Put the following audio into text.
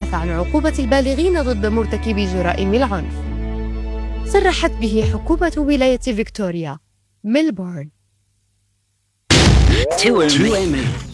تحدث عن عقوبة البالغين ضد مرتكبي جرائم العنف. صرحت به حكومة ولاية فيكتوريا ميلبورن. 2 women.